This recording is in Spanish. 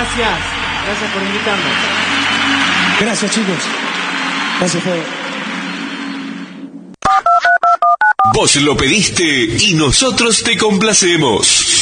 Gracias por invitarnos. Gracias, chicos. Gracias, Fede. Vos lo pediste y nosotros te complacemos.